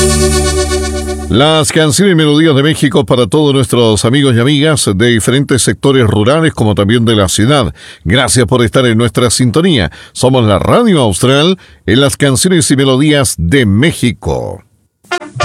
Las canciones y melodías de México para todos nuestros amigos y amigas de diferentes sectores rurales como también de la ciudad. Gracias por estar en nuestra sintonía. Somos la Radio Austral en las canciones y melodías de México.